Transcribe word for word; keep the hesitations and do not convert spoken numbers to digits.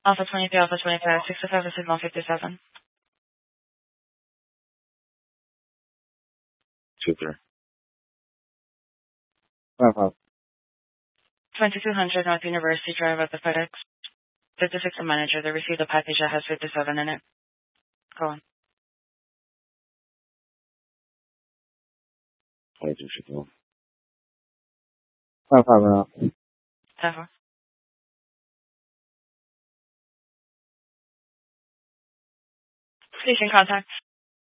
Alpha twenty-three, Alpha twenty-five, six oh five, signal fifty-seven. Two three. Five five. twenty-two hundred North University Drive at the FedEx. fifty-six a manager. They received a package that has fifty-seven in it. Go on. Twenty-two fifty one. Five five around. Ever. Station contact.